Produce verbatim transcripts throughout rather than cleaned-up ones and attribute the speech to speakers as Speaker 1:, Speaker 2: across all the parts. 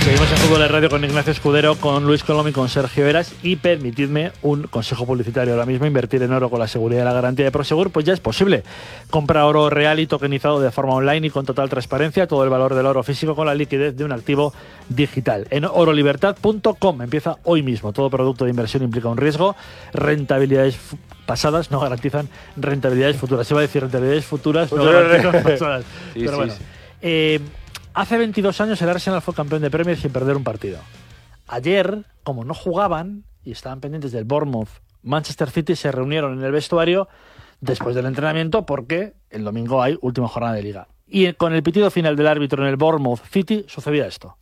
Speaker 1: Seguimos en Fútbol de Radio con Ignacio Escudero, con Luis Colom y con Sergio Eras. Y permitidme un consejo publicitario ahora mismo: invertir en oro con la seguridad y la garantía de Prosegur, pues ya es posible. Compra oro real y tokenizado de forma online y con total transparencia. Todo el valor del oro físico con la liquidez de un activo digital. En oro libertad punto com empieza hoy mismo. Todo producto de inversión implica un riesgo. Rentabilidades pasadas no garantizan rentabilidades futuras. Se va a decir rentabilidades futuras, no garantizan pasadas.
Speaker 2: Sí,
Speaker 1: Pero
Speaker 2: sí,
Speaker 1: bueno.
Speaker 2: sí.
Speaker 1: Eh, Hace veintidós años el Arsenal fue campeón de Premier sin perder un partido. Ayer, como no jugaban y estaban pendientes del Bournemouth, Manchester City se reunieron en el vestuario después del entrenamiento porque el domingo hay última jornada de Liga. Y con el pitido final del árbitro en el Bournemouth City sucedía esto.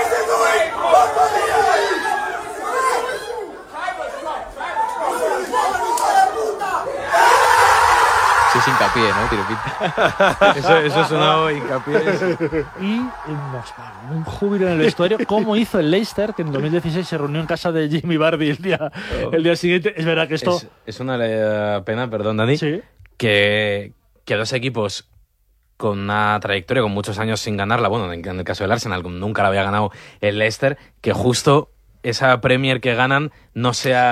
Speaker 3: Es hincapié, ¿no? Tiro pinta.
Speaker 2: Eso, eso sonaba hincapié.
Speaker 1: Y nos, un júbilo en el vestuario, como hizo el Leicester, que en dos mil dieciséis se reunió en casa de Jimmy Vardy el día, el día siguiente. Es verdad que esto...
Speaker 2: Es, es una eh, pena, perdón, Dani,
Speaker 1: ¿Sí?
Speaker 2: que, que dos equipos con una trayectoria, con muchos años sin ganarla, bueno, en, en el caso del Arsenal, como nunca la había ganado el Leicester, que justo esa Premier que ganan no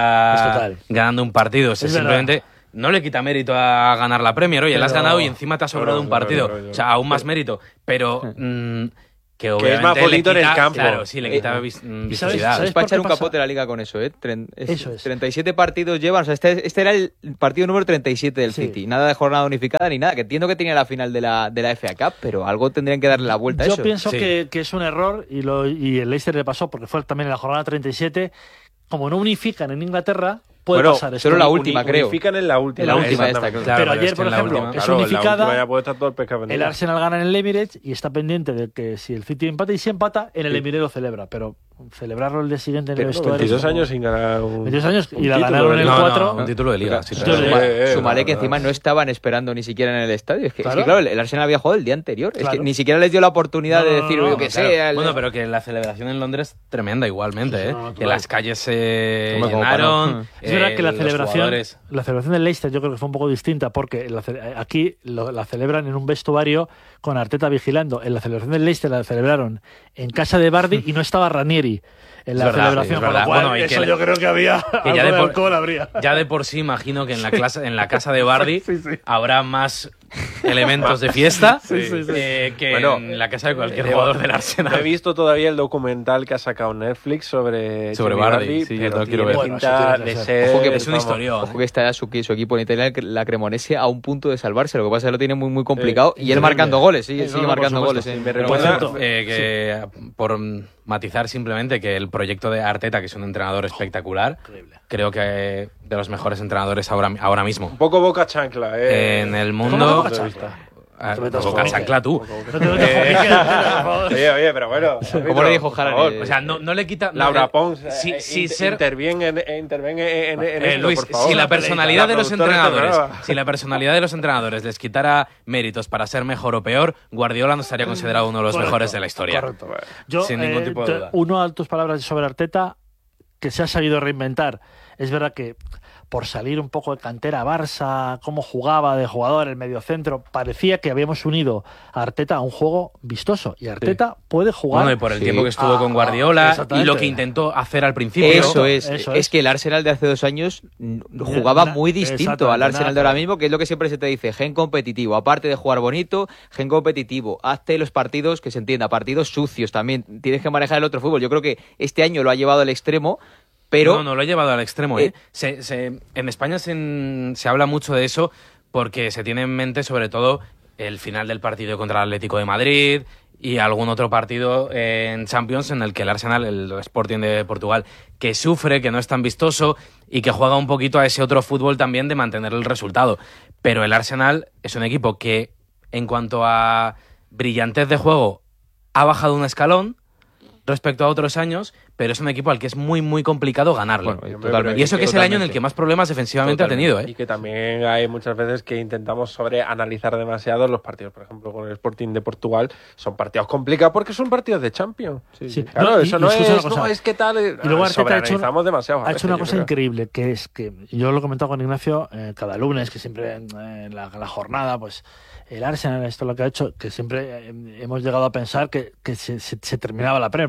Speaker 2: sea ganando un partido, o sea,
Speaker 1: es
Speaker 2: simplemente...
Speaker 1: verdad.
Speaker 2: No le quita mérito a ganar la Premier. Oye,
Speaker 1: pero,
Speaker 2: la has ganado y encima te ha sobrado
Speaker 4: pero,
Speaker 2: un partido.
Speaker 4: pero, pero,
Speaker 2: o sea, aún más mérito. Pero mmm, que obviamente
Speaker 4: que es más bonito
Speaker 2: le quita,
Speaker 4: en el campo.
Speaker 2: Claro, sí, le quita
Speaker 3: Eh,
Speaker 2: vis
Speaker 3: ¿Y
Speaker 2: visibilidad.
Speaker 3: sabes, para echar un capote a la Liga con eso, ¿eh? Tren, es,
Speaker 1: Eso es.
Speaker 3: treinta y siete partidos llevan. O sea, este, este era el partido número treinta y siete del
Speaker 1: Sí.
Speaker 3: City. Nada de jornada unificada ni nada. Que entiendo que tenía la final de la, de la F A Cup, pero algo tendrían que darle la vuelta a
Speaker 1: Yo
Speaker 3: eso.
Speaker 1: pienso
Speaker 2: Sí.
Speaker 1: que, que es un error y, lo, y el Leicester le pasó porque fue también en la jornada treinta y siete. Como no unifican en Inglaterra, puede
Speaker 4: Bueno,
Speaker 1: pasar esto.
Speaker 3: solo la
Speaker 4: Uni-
Speaker 3: última, creo.
Speaker 4: Unifican en la última.
Speaker 3: En la última esta,
Speaker 4: exactamente.
Speaker 3: claro.
Speaker 1: Pero
Speaker 2: porque
Speaker 1: ayer,
Speaker 2: es que
Speaker 1: por
Speaker 2: en la
Speaker 1: ejemplo,
Speaker 2: última-
Speaker 1: es
Speaker 4: Claro, en la
Speaker 1: unificada.
Speaker 4: última ya puede estar todo el pescado vendido.
Speaker 1: El Arsenal gana en el Emirates y está pendiente de que si el City empata, y si empata, en el
Speaker 4: Sí.
Speaker 1: Emirates lo celebra. Pero celebrarlo el día siguiente en el
Speaker 4: Pero
Speaker 1: vestuario...
Speaker 4: veintidós
Speaker 1: es como-
Speaker 4: años sin ganar un
Speaker 1: veintidós años y
Speaker 4: un
Speaker 1: la
Speaker 4: título,
Speaker 1: ganaron en el
Speaker 2: No,
Speaker 1: cuatro.
Speaker 2: no, un título de Liga. Sí,
Speaker 1: Yo
Speaker 2: claro.
Speaker 1: le-
Speaker 3: Suma-
Speaker 4: Eh, eh,
Speaker 3: Sumaré
Speaker 4: no,
Speaker 3: que
Speaker 4: no.
Speaker 3: encima no estaban esperando ni siquiera en el estadio. Es que,
Speaker 1: Claro.
Speaker 3: es que, claro, el Arsenal había jugado el día anterior. Es
Speaker 1: Claro.
Speaker 3: que ni siquiera les dio la oportunidad
Speaker 1: No,
Speaker 3: de
Speaker 1: no,
Speaker 3: decir,
Speaker 1: no,
Speaker 3: yo
Speaker 1: no,
Speaker 3: que
Speaker 2: Claro.
Speaker 3: sé. el-
Speaker 2: Bueno, pero que la celebración en Londres es tremenda igualmente,
Speaker 1: Sí, sí,
Speaker 2: ¿eh?
Speaker 1: no, no,
Speaker 2: que
Speaker 1: total.
Speaker 2: las calles se
Speaker 3: Hombre, como para
Speaker 2: llenaron.
Speaker 3: no.
Speaker 1: Es verdad
Speaker 2: eh,
Speaker 1: que la
Speaker 2: los
Speaker 1: celebración,
Speaker 2: jugadores-
Speaker 1: la celebración del Leicester yo creo que fue un poco distinta porque la ce- aquí lo- la celebran en un vestuario con Arteta vigilando. En la celebración del Leicester la celebraron en casa de Bardi y no estaba Ranieri en la
Speaker 2: Es verdad,
Speaker 1: celebración,
Speaker 2: es
Speaker 1: con lo
Speaker 2: verdad.
Speaker 1: cual
Speaker 2: Bueno, y que
Speaker 1: eso
Speaker 2: le-
Speaker 1: yo creo que había
Speaker 2: que
Speaker 1: algo
Speaker 2: ya
Speaker 1: de,
Speaker 2: de por-
Speaker 1: alcohol habría.
Speaker 2: Ya de por sí imagino que en la, clase, en la casa de Bardi
Speaker 1: Sí, sí.
Speaker 2: habrá más elementos de fiesta
Speaker 1: Sí, sí, sí.
Speaker 2: eh, que
Speaker 4: Bueno,
Speaker 2: en la casa de cualquier
Speaker 4: eh,
Speaker 2: jugador del
Speaker 4: No he
Speaker 2: Arsenal.
Speaker 4: visto todavía el documental que ha sacado Netflix sobre
Speaker 2: Sobre
Speaker 4: Jamie
Speaker 2: Vardy, sí, yo
Speaker 4: pero
Speaker 2: lo quiero
Speaker 4: tiene
Speaker 2: ver.
Speaker 1: Bueno, eso
Speaker 4: pinta
Speaker 1: tiene que
Speaker 4: de
Speaker 1: ser.
Speaker 4: ser...
Speaker 3: Ojo que
Speaker 2: es un
Speaker 4: vamos,
Speaker 2: historión.
Speaker 3: Ojo que está su, su equipo en Italia, la Cremonese, a un punto de salvarse. Lo que pasa es que lo tiene muy, muy complicado.
Speaker 1: Eh,
Speaker 3: y él
Speaker 1: increíble.
Speaker 3: marcando goles, sigue,
Speaker 1: Eh,
Speaker 3: sigue
Speaker 1: no, no, por
Speaker 3: marcando
Speaker 1: supuesto.
Speaker 3: goles.
Speaker 4: Sí, me
Speaker 3: Pero
Speaker 4: recuerda-
Speaker 3: bueno,
Speaker 2: Eh, que por matizar simplemente que el proyecto de Arteta, que es un entrenador espectacular,
Speaker 1: Increíble.
Speaker 2: creo que de los mejores entrenadores ahora, ahora mismo.
Speaker 4: Un poco boca chancla, eh.
Speaker 2: En el
Speaker 1: ¿Cómo
Speaker 2: mundo...
Speaker 1: boca chancla?
Speaker 2: Ah,
Speaker 1: Te metas
Speaker 2: boca
Speaker 1: con
Speaker 2: chancla tú.
Speaker 1: No te metas con Miquel, por favor.
Speaker 4: Oye, oye, pero bueno.
Speaker 3: Como le dijo
Speaker 4: por
Speaker 3: Haaland,
Speaker 4: favor.
Speaker 3: eh,
Speaker 2: O sea, no, no le quita...
Speaker 4: Laura
Speaker 2: no,
Speaker 4: Pons,
Speaker 2: si,
Speaker 4: eh,
Speaker 2: si
Speaker 4: inter-
Speaker 2: ser...
Speaker 4: interviene en, eh, interviene en, en
Speaker 2: Eh,
Speaker 4: esto,
Speaker 2: Luis,
Speaker 4: por favor.
Speaker 2: si la personalidad de los
Speaker 4: productora de este
Speaker 2: entrenadores,
Speaker 4: programa.
Speaker 2: si la personalidad de los entrenadores les quitara méritos para ser mejor o peor, Guardiola no estaría considerado uno de los
Speaker 1: Correcto,
Speaker 2: mejores de la historia.
Speaker 1: correcto. Yo,
Speaker 2: Sin ningún
Speaker 1: eh,
Speaker 2: tipo de
Speaker 1: te-
Speaker 2: duda.
Speaker 1: uno de tus palabras sobre Arteta, que se ha sabido reinventar. Es verdad que por salir un poco de cantera Barça, cómo jugaba de jugador, el mediocentro, parecía que habíamos unido a Arteta a un juego vistoso. Y Arteta puede jugar.
Speaker 2: Bueno, y por el
Speaker 3: Sí.
Speaker 2: tiempo que estuvo
Speaker 1: Ah,
Speaker 2: con Guardiola y
Speaker 1: exactamente.
Speaker 2: lo que intentó hacer al principio.
Speaker 3: Eso es,
Speaker 1: Eso
Speaker 3: es
Speaker 1: es.
Speaker 3: que el Arsenal de hace dos años mm, jugaba
Speaker 1: Na-
Speaker 3: muy distinto
Speaker 1: exactamente,
Speaker 3: al Arsenal de
Speaker 1: nada
Speaker 3: ahora
Speaker 1: que-
Speaker 3: mismo, que es lo que siempre se te dice, gen competitivo, aparte de jugar bonito, gen competitivo, hazte los partidos, que se entienda, partidos sucios también, tienes que manejar el otro fútbol. Yo creo que este año lo ha llevado al extremo, pero...
Speaker 2: No, no lo he llevado al extremo. ¿eh?
Speaker 3: Eh,
Speaker 2: Se- se- en España se, se habla mucho de eso porque se tiene en mente sobre todo el final del partido contra el Atlético de Madrid y algún otro partido en Champions en el que el Arsenal, el Sporting de Portugal, que sufre, que no es tan vistoso y que juega un poquito a ese otro fútbol también de mantener el resultado. Pero el Arsenal es un equipo que, en cuanto a brillantez de juego, ha bajado un escalón respecto a otros años, pero es un equipo al que es muy, muy complicado ganarle.
Speaker 3: Bueno,
Speaker 4: Hombre,
Speaker 3: totalmente.
Speaker 2: Y eso que es el año en el
Speaker 3: totalmente.
Speaker 2: que más problemas defensivamente ha tenido,
Speaker 4: Y
Speaker 2: ¿eh?
Speaker 4: que también hay muchas veces que intentamos sobreanalizar demasiado los partidos. Por ejemplo, con el Sporting de Portugal son partidos complicados porque son partidos de Champions.
Speaker 1: Sí.
Speaker 4: Claro,
Speaker 1: No, y-
Speaker 4: eso
Speaker 1: y
Speaker 4: no,
Speaker 1: escucha una
Speaker 4: es,
Speaker 1: cosa.
Speaker 4: no es que tal. eh,
Speaker 1: Y luego Arteta ha hecho,
Speaker 4: sobreanalizamos demasiado. a
Speaker 1: ha hecho
Speaker 4: veces,
Speaker 1: una
Speaker 4: yo
Speaker 1: cosa
Speaker 4: creo.
Speaker 1: increíble, que es que yo lo he comentado con Ignacio eh, cada lunes, que siempre en, en la, la jornada, pues el Arsenal, esto es lo que ha hecho, que siempre eh, hemos llegado a pensar que, que se, se- se terminaba la Premier,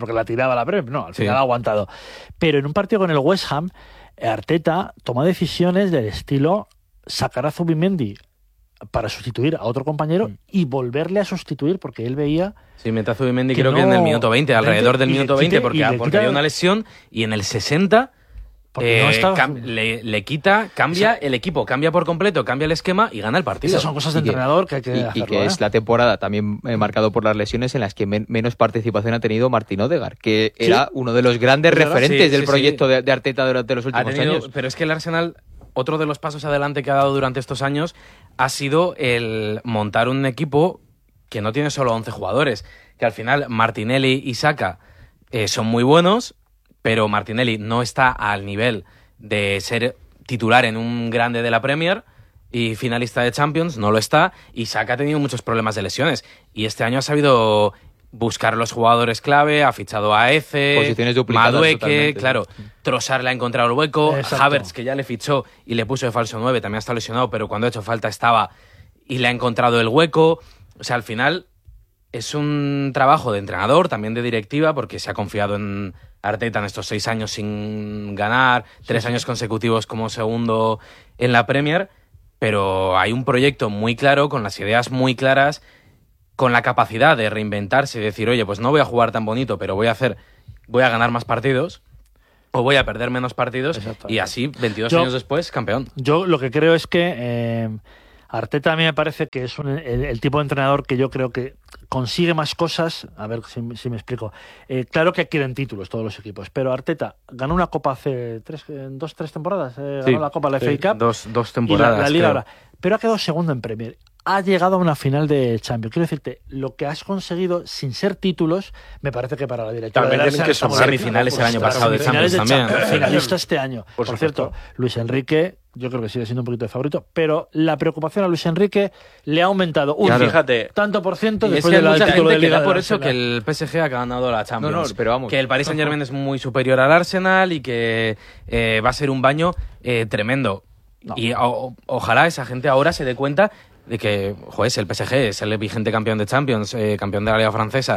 Speaker 1: porque la tiraba la Premier. No, al
Speaker 2: Sí.
Speaker 1: final ha aguantado. Pero en un partido con el West Ham, Arteta toma decisiones del estilo sacar a Zubimendi para sustituir a otro compañero
Speaker 3: Mm.
Speaker 1: y volverle a sustituir porque él veía
Speaker 2: Sí, mete a Zubimendi
Speaker 1: que
Speaker 2: creo que en
Speaker 1: no-
Speaker 2: el minuto veinte, alrededor del
Speaker 1: y le
Speaker 2: minuto
Speaker 1: quite-
Speaker 2: veinte,
Speaker 1: y
Speaker 2: porque,
Speaker 1: le
Speaker 2: porque
Speaker 1: quita-
Speaker 2: había una lesión, y en el sesenta
Speaker 1: porque no
Speaker 2: eh,
Speaker 1: estaba...
Speaker 2: cam- le, le quita, cambia
Speaker 1: Esa-
Speaker 2: el equipo, cambia por completo, cambia el esquema y gana el partido.
Speaker 1: Esas son cosas de
Speaker 3: Y que-
Speaker 1: entrenador que hay que
Speaker 3: Y, y
Speaker 1: hacerlo,
Speaker 3: que
Speaker 1: ¿eh?
Speaker 3: es la temporada también eh, marcado por las lesiones en las que men- menos participación ha tenido Martín Odegaard, que
Speaker 1: Sí.
Speaker 3: era uno de los grandes
Speaker 1: Es verdad.
Speaker 3: referentes
Speaker 2: Sí,
Speaker 3: del
Speaker 2: sí,
Speaker 3: proyecto
Speaker 2: sí.
Speaker 3: de, de Arteta durante los
Speaker 2: Ha
Speaker 3: últimos
Speaker 2: tenido-
Speaker 3: años.
Speaker 2: Pero es que el Arsenal, otro de los pasos adelante que ha dado durante estos años ha sido el montar un equipo que no tiene solo once jugadores, que al final Martinelli y Saka eh, son muy buenos, pero Martinelli no está al nivel de ser titular en un grande de la Premier y finalista de Champions, no lo está, y Saka ha tenido muchos problemas de lesiones, y este año ha sabido buscar los jugadores clave, ha fichado a Eze,
Speaker 3: Posiciones duplicadas
Speaker 2: Madueke,
Speaker 3: totalmente.
Speaker 2: claro, Trossard le ha encontrado el hueco,
Speaker 1: Exacto.
Speaker 2: Havertz, que ya le fichó y le puso de falso nueve, también está lesionado, pero cuando ha hecho falta estaba y le ha encontrado el hueco. O sea, al final es un trabajo de entrenador, también de directiva, porque se ha confiado en Arteta en estos seis años sin ganar, tres años consecutivos como segundo en la Premier, pero hay un proyecto muy claro, con las ideas muy claras, con la capacidad de reinventarse y decir, oye, pues no voy a jugar tan bonito, pero voy a hacer, voy a ganar más partidos, o voy a perder menos partidos,
Speaker 1: Exactamente.
Speaker 2: y así, veintidós
Speaker 1: Yo-
Speaker 2: años después, campeón.
Speaker 1: Yo lo que creo es que eh, Arteta a mí me parece que es un- el, el tipo de entrenador que yo creo que consigue más cosas. A ver si, si me explico. Eh, claro que quieren títulos todos los equipos, pero Arteta ganó una copa hace tres, eh, dos, tres temporadas. eh,
Speaker 2: Sí,
Speaker 1: ganó la copa, la
Speaker 2: sí,
Speaker 1: F A Cup
Speaker 2: Dos, dos
Speaker 1: y la,
Speaker 2: temporadas.
Speaker 1: la Liga
Speaker 2: creo.
Speaker 1: ahora. Pero ha quedado segundo en Premier. Ha llegado a una final de Champions. Quiero decirte, lo que has conseguido sin ser títulos, me parece que para la directiva
Speaker 4: También
Speaker 1: del
Speaker 4: tienen
Speaker 1: Arsenal
Speaker 4: que
Speaker 1: estamos
Speaker 4: sumar
Speaker 1: en-
Speaker 2: semifinales el año
Speaker 1: Claro,
Speaker 2: pasado de
Speaker 1: semifinales
Speaker 2: Champions también.
Speaker 1: Champions, finalista este año. Por,
Speaker 4: Por
Speaker 1: cierto,
Speaker 4: supuesto.
Speaker 1: Luis Enrique, yo creo que sigue siendo un poquito de favorito, pero la preocupación a Luis Enrique le ha aumentado un
Speaker 4: Claro. Fíjate.
Speaker 1: tanto por ciento
Speaker 2: Y es
Speaker 1: después
Speaker 2: que hay
Speaker 1: del
Speaker 2: mucha
Speaker 1: título
Speaker 2: gente
Speaker 1: de
Speaker 2: que
Speaker 1: Liga
Speaker 2: da
Speaker 1: del
Speaker 2: por eso
Speaker 1: Arsenal.
Speaker 2: que el P S G ha ganado la Champions.
Speaker 3: No, no, pero vamos.
Speaker 2: Que el Paris Saint Germain es muy superior al Arsenal y que eh, va a ser un baño eh, tremendo.
Speaker 1: No.
Speaker 2: Y o- ojalá esa gente ahora se dé cuenta de que, joder, si el P S G es el vigente campeón de Champions, eh, campeón de la Liga Francesa,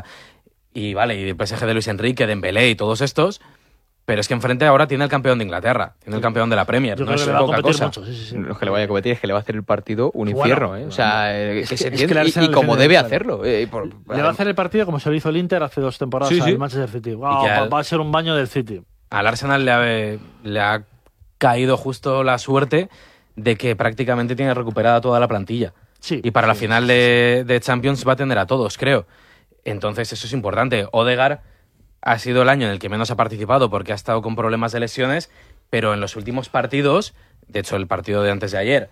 Speaker 2: y vale, y el P S G de Luis Enrique, Dembélé y todos estos, pero es que enfrente ahora tiene el campeón de Inglaterra, tiene el campeón de la Premier,
Speaker 1: Yo
Speaker 2: no
Speaker 1: creo
Speaker 2: es
Speaker 1: que le va a
Speaker 2: poca
Speaker 1: competir
Speaker 2: cosa.
Speaker 1: mucho. Sí, sí, sí.
Speaker 3: Lo que le vaya a competir es que le va a hacer el partido un
Speaker 1: Bueno,
Speaker 3: infierno, ¿eh? O sea, eh,
Speaker 1: es
Speaker 3: que
Speaker 1: que-
Speaker 3: se
Speaker 1: es que
Speaker 3: entiende,
Speaker 1: el
Speaker 3: y-
Speaker 1: Arsenal
Speaker 3: y, como
Speaker 1: defiende
Speaker 3: debe
Speaker 1: demasiado.
Speaker 3: hacerlo. eh, por-
Speaker 1: Le va a hacer el partido como se lo hizo el Inter hace dos temporadas
Speaker 3: Sí,
Speaker 1: al
Speaker 3: sí.
Speaker 1: Manchester City. Wow,
Speaker 2: que
Speaker 1: va,
Speaker 2: al-
Speaker 1: va a ser un baño del City.
Speaker 2: Al Arsenal le ha, le ha caído justo la suerte de que prácticamente tiene recuperada toda la plantilla.
Speaker 1: Sí,
Speaker 2: Y para la
Speaker 1: sí,
Speaker 2: final
Speaker 1: sí,
Speaker 2: de, de Champions va a tener a todos, creo. Entonces eso es importante. Odegaard ha sido el año en el que menos ha participado porque ha estado con problemas de lesiones, pero en los últimos partidos, de hecho el partido de antes de ayer,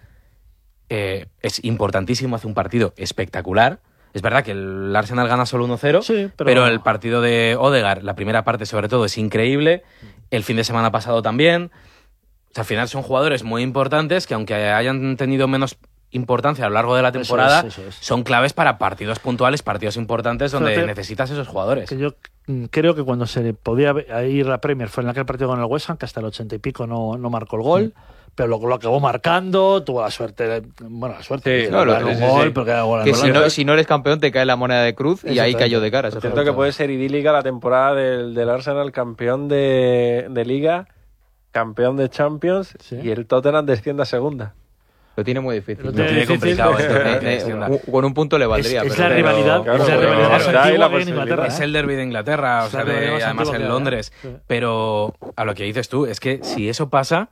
Speaker 2: eh, es importantísimo, hace un partido espectacular. Es verdad que el Arsenal gana solo uno cero,
Speaker 1: Sí, pero-
Speaker 2: pero... el partido de Odegaard, la primera parte sobre todo, es increíble. El fin de semana pasado también. O sea, al final son jugadores muy importantes que aunque hayan tenido menos importancia a lo largo de la
Speaker 1: Eso
Speaker 2: temporada,
Speaker 1: es, eso es.
Speaker 2: son claves para partidos puntuales, partidos importantes donde
Speaker 1: Fíjate,
Speaker 2: necesitas esos jugadores.
Speaker 1: Que yo mm, creo que cuando se podía ve- ir la Premier fue en aquel partido con el West Ham, que hasta el ochenta y pico no, no marcó el gol, pero lo, lo acabó marcando, tuvo la suerte, de- bueno, la suerte
Speaker 4: Sí,
Speaker 1: de
Speaker 3: no, lo-
Speaker 1: marcar un
Speaker 3: sí,
Speaker 1: gol,
Speaker 3: sí.
Speaker 1: porque era gol
Speaker 3: Que si
Speaker 1: anulado.
Speaker 3: no, si no eres campeón te cae la moneda de cruz y ahí
Speaker 1: Exactamente.
Speaker 3: cayó de cara.
Speaker 4: Siento que puede ser idílica la temporada del, del Arsenal, campeón de, de Liga, campeón de Champions,
Speaker 1: Sí.
Speaker 4: y el Tottenham desciende a segunda.
Speaker 3: Lo tiene muy difícil.
Speaker 1: Lo
Speaker 2: Lo
Speaker 1: tiene
Speaker 2: tiene
Speaker 1: difícil.
Speaker 2: complicado esto,
Speaker 3: Eh,
Speaker 2: que
Speaker 3: eh,
Speaker 2: descienda.
Speaker 3: un- con un punto le
Speaker 1: Es,
Speaker 3: valdría.
Speaker 1: es
Speaker 3: pero-
Speaker 1: la
Speaker 3: pero-
Speaker 1: rivalidad,
Speaker 4: claro,
Speaker 1: es la
Speaker 4: pero-
Speaker 1: rivalidad más
Speaker 4: pero hay
Speaker 1: antigua
Speaker 4: la
Speaker 1: que hay en
Speaker 4: posibilidad.
Speaker 1: Inglaterra.
Speaker 2: Es el derby de Inglaterra, o
Speaker 1: Es
Speaker 2: sea,
Speaker 1: la rivalidad
Speaker 2: de-
Speaker 1: más
Speaker 2: además
Speaker 1: antigua
Speaker 2: en
Speaker 1: que hay,
Speaker 2: Londres.
Speaker 1: ¿eh? Sí.
Speaker 2: Pero a lo que dices tú, es que si eso pasa,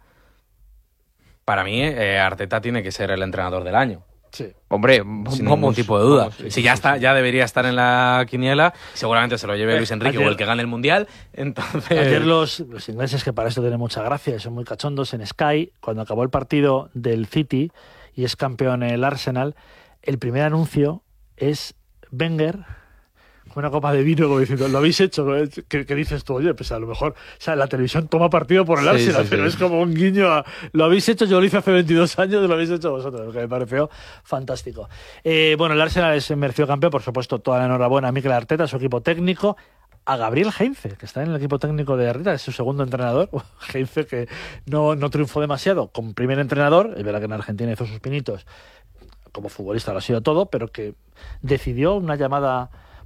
Speaker 2: para mí eh, Arteta tiene que ser el entrenador del año.
Speaker 1: Sí.
Speaker 3: Hombre,
Speaker 2: Sin
Speaker 3: vamos,
Speaker 2: ningún tipo de duda.
Speaker 3: vamos, sí,
Speaker 2: si
Speaker 3: sí,
Speaker 2: ya
Speaker 3: sí,
Speaker 2: está,
Speaker 3: sí.
Speaker 2: ya debería estar en la quiniela, seguramente se lo lleve Luis Enrique
Speaker 1: ayer-
Speaker 2: o el que gane el Mundial. Entonces,
Speaker 1: Ayer los, los ingleses, que para esto tienen mucha gracia, son muy cachondos, en Sky, cuando acabó el partido del City y es campeón el Arsenal, el primer anuncio es Wenger con una copa de vino, como diciendo, lo habéis hecho, que, que dices tú, oye, pues a lo mejor, o sea, la televisión toma partido por el
Speaker 3: Sí,
Speaker 1: Arsenal,
Speaker 3: sí,
Speaker 1: pero
Speaker 3: sí.
Speaker 1: es como un guiño a, lo habéis hecho, yo lo hice hace veintidós años, lo habéis hecho vosotros, que me pareció fantástico. Eh, bueno, el Arsenal es merecido campeón, por supuesto, toda la enhorabuena a Mikel Arteta, su equipo técnico, a Gabriel Heinze, que está en el equipo técnico de Arteta, es su segundo entrenador. Heinze, que no, no triunfó demasiado como primer entrenador, es verdad que en Argentina hizo sus pinitos, como futbolista lo ha sido todo, pero que decidió una llamada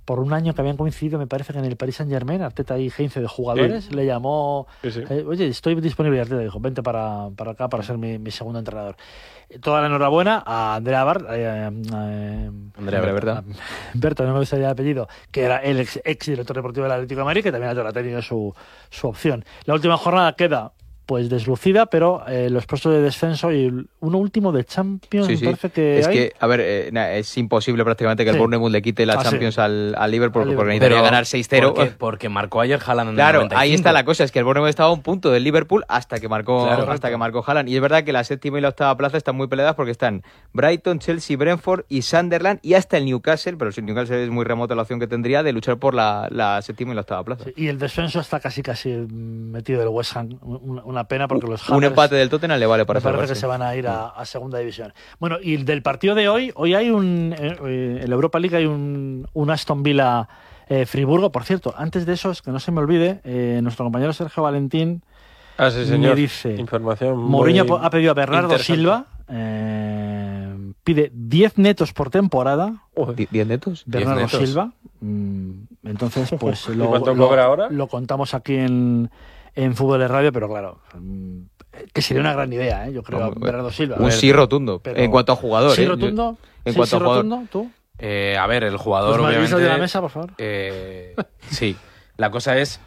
Speaker 1: por un año que habían coincidido, me parece que en el Paris Saint-Germain, Arteta y Heinze de jugadores,
Speaker 4: Sí.
Speaker 1: le llamó,
Speaker 4: Sí, sí.
Speaker 1: eh, oye, estoy disponible, y Arteta dijo, vente para, para acá para ser mi, mi segundo entrenador. Eh, Toda la enhorabuena a Andrea Bart, eh, eh,
Speaker 2: Andrea,
Speaker 3: Hombre,
Speaker 2: ¿verdad?
Speaker 3: ¿verdad?
Speaker 1: Berto, no me gustaría el apellido, que era el ex, ex director deportivo del Atlético de Madrid, que también ha tenido su, su opción. La última jornada queda pues deslucida, pero eh, los puestos de descenso y uno último de Champions,
Speaker 3: Sí,
Speaker 1: me
Speaker 3: sí.
Speaker 1: parece que
Speaker 3: Es
Speaker 1: hay.
Speaker 3: que, a ver, eh, na- es imposible prácticamente que
Speaker 1: Sí.
Speaker 3: el Bournemouth le quite la
Speaker 1: Ah, sí.
Speaker 3: Champions al, al Liverpool
Speaker 1: Al
Speaker 3: porque
Speaker 1: Liverpool.
Speaker 3: necesitaría ganar seis cero.
Speaker 2: Porque, porque marcó ayer Haaland en el
Speaker 3: Claro,
Speaker 2: noventa y
Speaker 3: ahí
Speaker 2: cinco.
Speaker 3: está la cosa, es que el Bournemouth estaba a un punto del Liverpool hasta que marcó
Speaker 2: Claro.
Speaker 3: hasta que marcó Haaland. Y es verdad que la séptima y la octava plaza están muy peleadas porque están Brighton, Chelsea, Brentford y Sunderland y hasta el Newcastle, pero si el Newcastle es muy remota la opción que tendría de luchar por la, la séptima y la octava plaza.
Speaker 1: Sí, y el descenso está casi casi metido del West Ham. Una, una pena porque los
Speaker 3: Un
Speaker 1: Hammers
Speaker 3: empate del Tottenham le vale para
Speaker 1: me parece
Speaker 3: salvarse.
Speaker 1: que se van a ir a, a segunda división. Bueno, y del partido de hoy, hoy hay un eh, eh, en la Europa League hay un, un Aston Villa eh, Friburgo. Por cierto, antes de eso, es que no se me olvide, eh, nuestro compañero Sergio Valentín
Speaker 4: Ah, sí, señor.
Speaker 1: me dice,
Speaker 4: Información muy
Speaker 1: Mourinho ha pedido a Bernardo
Speaker 4: interesante.
Speaker 1: Silva, eh, pide diez netos por temporada.
Speaker 4: Uy,
Speaker 3: Di- ¿diez netos?
Speaker 1: Bernardo
Speaker 2: netos.
Speaker 1: Silva. Mm, Entonces, pues
Speaker 4: ¿Y
Speaker 1: lo,
Speaker 4: cuánto
Speaker 1: lo-
Speaker 4: cobra ahora?
Speaker 1: lo contamos aquí en, en Fútbol de Radio, pero claro, mm, que sería una gran idea, ¿eh? Yo creo,
Speaker 3: No,
Speaker 1: a Bernardo Silva. A
Speaker 3: Un
Speaker 1: ver,
Speaker 3: sí rotundo.
Speaker 1: pero-
Speaker 3: En cuanto a jugador.
Speaker 1: ¿Sí
Speaker 3: ¿eh?
Speaker 1: rotundo?
Speaker 3: En
Speaker 1: ¿Sí,
Speaker 3: cuanto
Speaker 1: sí
Speaker 3: a jugador.
Speaker 1: rotundo? ¿Tú?
Speaker 2: Eh, a ver, el jugador,
Speaker 1: ¿Los madridistas
Speaker 2: obviamente.
Speaker 1: de la mesa, por favor?
Speaker 2: eh, sí. La cosa es,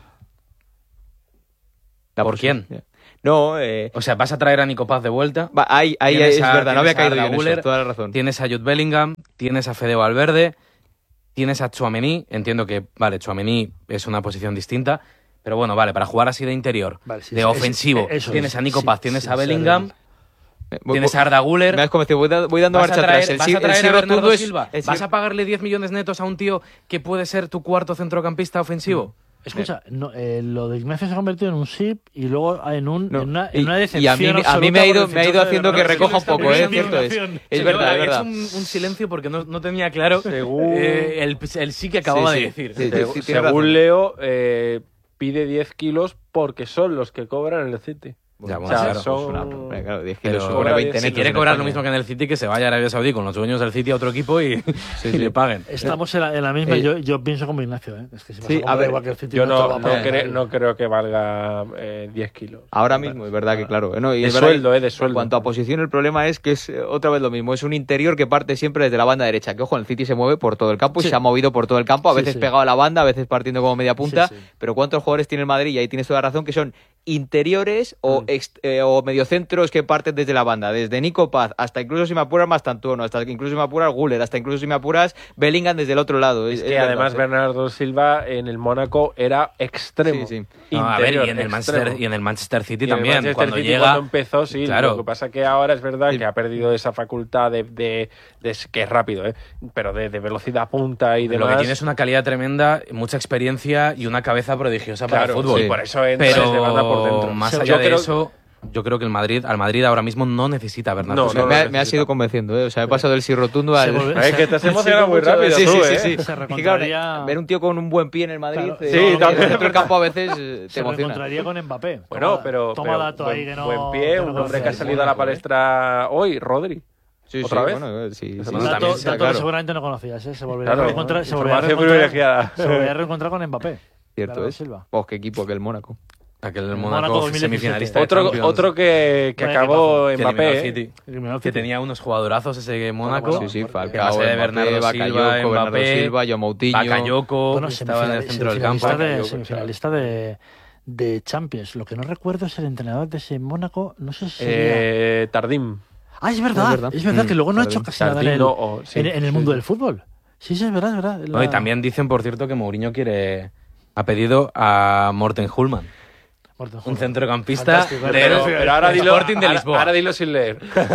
Speaker 3: La
Speaker 2: ¿por
Speaker 3: posición.
Speaker 2: quién?
Speaker 3: No, eh,
Speaker 2: o sea, vas a traer a Nico Paz de vuelta.
Speaker 3: va, ahí, ahí
Speaker 2: Tienes
Speaker 3: es
Speaker 2: a-
Speaker 3: verdad, no había
Speaker 2: tienes a
Speaker 3: caído yo
Speaker 2: Arda
Speaker 3: en eso,
Speaker 2: Güler,
Speaker 3: toda la razón.
Speaker 2: Tienes a Jude Bellingham, tienes a Fede Valverde, tienes a Tchouaméni. Entiendo que, vale, Tchouaméni es una posición distinta, pero bueno, vale, para jugar así de interior,
Speaker 1: Vale, sí,
Speaker 2: de
Speaker 1: sí,
Speaker 2: ofensivo,
Speaker 1: es- eso
Speaker 2: tienes
Speaker 1: es,
Speaker 2: a Nico
Speaker 1: sí,
Speaker 2: Paz, tienes
Speaker 1: sí,
Speaker 2: a
Speaker 1: sí,
Speaker 2: Bellingham,
Speaker 3: Eh, voy-
Speaker 2: tienes
Speaker 3: voy-
Speaker 2: a Arda Güler.
Speaker 3: Me has convencido, voy, da- voy dando
Speaker 2: Vas a
Speaker 3: marcha
Speaker 2: traer,
Speaker 3: atrás. El
Speaker 2: vas
Speaker 3: sí,
Speaker 2: a
Speaker 3: el
Speaker 2: traer
Speaker 3: sí
Speaker 2: a Bernardo
Speaker 3: rotundo es-
Speaker 2: Silva.
Speaker 3: el sí-
Speaker 2: ¿Vas a pagarle diez millones netos a un tío que puede ser tu cuarto centrocampista ofensivo?
Speaker 1: Escucha, no, eh, lo de Ignacio se ha convertido en un S I P y luego en, un,
Speaker 3: No,
Speaker 1: en, una,
Speaker 3: y-
Speaker 1: en una
Speaker 3: y
Speaker 1: decepción
Speaker 3: a mí, a mí
Speaker 1: absoluta
Speaker 3: me ha
Speaker 1: por
Speaker 3: ido,
Speaker 1: el
Speaker 3: me ha ido
Speaker 1: fichaje de
Speaker 3: haciendo que
Speaker 1: Bernardo
Speaker 3: recoja
Speaker 1: Silva.
Speaker 3: un poco,
Speaker 1: Está
Speaker 3: ¿eh?
Speaker 1: bien,
Speaker 3: Cierto es.
Speaker 1: indignación.
Speaker 3: Es
Speaker 2: Yo
Speaker 3: verdad, es
Speaker 2: había
Speaker 3: verdad.
Speaker 2: hecho un, un silencio porque no, no tenía claro
Speaker 4: Según-
Speaker 2: eh, el, el sí que acababa
Speaker 3: Sí,
Speaker 2: de
Speaker 3: sí.
Speaker 2: decir.
Speaker 3: Sí,
Speaker 4: Segu-
Speaker 3: sí, tiene razón.
Speaker 4: según Leo, eh, pide diez kilos porque son los que cobran en el City.
Speaker 2: Ya,
Speaker 4: O
Speaker 2: bueno,
Speaker 4: sea,
Speaker 2: claro,
Speaker 4: son-
Speaker 3: Pues una- hombre, claro, diez
Speaker 2: Pero
Speaker 3: kilos sobre veinte
Speaker 4: si
Speaker 2: si
Speaker 3: netos
Speaker 2: quiere
Speaker 3: en
Speaker 2: cobrar lo
Speaker 3: España.
Speaker 2: mismo que en el City, que se vaya a Arabia Saudí con los dueños del City a otro equipo y, y le paguen.
Speaker 1: Estamos en la, en la misma,
Speaker 3: Eh,
Speaker 1: yo, yo pienso como Ignacio, ¿eh? Es que si vas
Speaker 3: sí,
Speaker 1: a
Speaker 3: a
Speaker 1: comprar
Speaker 3: ver,
Speaker 1: igual que el City,
Speaker 4: Yo
Speaker 1: te lo
Speaker 4: no,
Speaker 1: va a
Speaker 4: no,
Speaker 1: pagar
Speaker 4: cre-
Speaker 1: nadie.
Speaker 4: no creo que valga eh, diez kilos.
Speaker 3: Ahora mismo, es verdad que claro. ¿no? Y
Speaker 4: De
Speaker 3: es verdad
Speaker 4: sueldo,
Speaker 3: que
Speaker 4: eh, de sueldo.
Speaker 3: En cuanto a posición, el problema es que es eh, otra vez lo mismo. Es un interior que parte siempre desde la banda derecha. Que ojo, el City se mueve por todo el campo y
Speaker 1: Sí.
Speaker 3: se ha movido por todo el campo, a
Speaker 1: Sí,
Speaker 3: veces
Speaker 1: sí.
Speaker 3: pegado a la banda, a veces partiendo como media punta.
Speaker 1: Sí, sí.
Speaker 3: Pero ¿cuántos jugadores tiene el Madrid? Y ahí tienes toda la razón, que son interiores o,
Speaker 4: Mm.
Speaker 3: ex- eh, o mediocentros que parten desde la banda. Desde Nico Paz hasta incluso si me apuras Mastantuono, hasta que incluso si me apuras Guller, hasta incluso si me apuras Bellingham desde el otro lado.
Speaker 4: Es
Speaker 3: Es,
Speaker 4: que
Speaker 3: es
Speaker 4: además
Speaker 3: verdad,
Speaker 4: Bernardo Silva en el Mónaco era extremo.
Speaker 3: Sí, sí.
Speaker 2: No, a ver,
Speaker 4: Interior,
Speaker 2: y en, el
Speaker 4: extremo.
Speaker 2: Manchester, y en el Manchester City
Speaker 4: Y en el
Speaker 2: también.
Speaker 4: Manchester
Speaker 2: cuando
Speaker 4: City
Speaker 2: llega.
Speaker 4: cuando empezó, sí.
Speaker 2: Claro.
Speaker 4: Lo que pasa que ahora es verdad
Speaker 3: Sí.
Speaker 4: que ha perdido esa facultad de, de- de- que es rápido, ¿eh? Pero de, de velocidad punta y
Speaker 2: Lo
Speaker 4: demás.
Speaker 2: que tiene es una calidad tremenda, mucha experiencia y una cabeza prodigiosa para
Speaker 4: Claro,
Speaker 2: el fútbol.
Speaker 4: sí, por eso entra desde banda por
Speaker 2: Pero
Speaker 4: dentro.
Speaker 2: más
Speaker 1: Yo
Speaker 2: allá de
Speaker 4: creo-
Speaker 2: eso, yo creo que el Madrid, al Madrid ahora mismo no necesita a Bernardo
Speaker 4: No,
Speaker 2: Silva.
Speaker 4: no,
Speaker 3: me,
Speaker 4: lo
Speaker 3: ha- me ha
Speaker 4: necesita.
Speaker 3: sido convenciendo, ¿eh? O sea, he pasado del sí rotundo al...
Speaker 1: Se volve-
Speaker 4: Es que te has
Speaker 1: se-
Speaker 4: emocionado
Speaker 1: se-
Speaker 4: muy
Speaker 1: mucho-
Speaker 4: rápido
Speaker 3: Sí,
Speaker 4: tú,
Speaker 3: sí,
Speaker 4: ¿eh?
Speaker 3: sí, sí.
Speaker 1: Se
Speaker 3: Es que, claro,
Speaker 1: reencontraría-
Speaker 3: ver un tío con un buen pie en el Madrid,
Speaker 1: Claro.
Speaker 3: eh,
Speaker 4: Sí,
Speaker 3: en el
Speaker 4: también.
Speaker 3: centro del campo a veces eh, te
Speaker 1: Se
Speaker 3: emociona.
Speaker 1: reencontraría con Mbappé.
Speaker 4: Bueno,
Speaker 1: Toma-
Speaker 4: pero,
Speaker 1: toma
Speaker 4: pero
Speaker 1: dato
Speaker 4: buen,
Speaker 1: ahí que no.
Speaker 4: buen pie,
Speaker 1: que no
Speaker 4: un hombre que ha
Speaker 1: conocíais.
Speaker 4: salido a la palestra hoy, Rodri.
Speaker 3: Sí,
Speaker 4: ¿Otra
Speaker 3: sí,
Speaker 4: vez?
Speaker 3: bueno, eh, sí,
Speaker 4: Eso
Speaker 3: sí,
Speaker 4: no
Speaker 1: Un
Speaker 3: sí,
Speaker 1: dato,
Speaker 3: también,
Speaker 1: dato que
Speaker 3: claro.
Speaker 1: seguramente no conocías, ¿eh? Se volvería
Speaker 4: Claro,
Speaker 1: a reencontrar, se volvería a
Speaker 4: información
Speaker 1: reencontrar,
Speaker 4: privilegiada.
Speaker 1: se volvería a reencontrar con Mbappé.
Speaker 3: Cierto
Speaker 1: Bernardo
Speaker 3: es.
Speaker 1: Silva.
Speaker 3: Oh, qué equipo aquel Mónaco.
Speaker 2: Aquel
Speaker 1: Mónaco
Speaker 2: Mónaco
Speaker 1: dos mil diecisiete.
Speaker 2: semifinalista de
Speaker 4: Otro,
Speaker 2: Champions,
Speaker 4: otro que, que
Speaker 1: Vaya
Speaker 4: acabó
Speaker 2: que eliminó al
Speaker 4: Mbappé. ¿eh?
Speaker 2: City,
Speaker 1: Eliminó al
Speaker 2: que
Speaker 1: City.
Speaker 2: tenía unos jugadorazos ese Mónaco.
Speaker 1: Bueno,
Speaker 3: Sí, sí,
Speaker 1: porque-
Speaker 3: Falcao,
Speaker 2: base de
Speaker 3: Mbappé,
Speaker 2: Bernardo Silva,
Speaker 3: Bakayoko, Bernardo
Speaker 2: Mbappé,
Speaker 3: Silva, Joao Moutinho.
Speaker 2: Bakayoko,
Speaker 1: Bueno,
Speaker 2: que estaba en el
Speaker 1: semifinali-
Speaker 2: centro del campo.
Speaker 1: semifinalista de,
Speaker 4: Bakayoko,
Speaker 1: semifinalista de, de Champions. Lo que no recuerdo es el entrenador de ese Mónaco. No sé si sería...
Speaker 4: Eh, Tardim.
Speaker 1: Ah, es verdad.
Speaker 3: Es verdad.
Speaker 1: Es verdad
Speaker 3: Mm,
Speaker 1: que luego no ha
Speaker 3: Tardim.
Speaker 1: hecho casi nada en
Speaker 4: Tardim,
Speaker 1: el,
Speaker 4: no, o- sí,
Speaker 1: en, en el
Speaker 4: sí,
Speaker 1: mundo
Speaker 4: sí.
Speaker 1: del fútbol. Sí, sí, es verdad, es verdad.
Speaker 2: No,
Speaker 1: La-
Speaker 2: y también dicen, por cierto, que Mourinho quiere ha pedido a Morten Hulman,
Speaker 1: Morten
Speaker 2: un
Speaker 1: Hulman.
Speaker 2: centrocampista
Speaker 1: Fantástico, ¿eh?
Speaker 2: del
Speaker 4: Pero, pero ahora, dilo,
Speaker 2: Sporting de
Speaker 4: ahora,
Speaker 2: Lisboa.
Speaker 4: ahora dilo sin leer.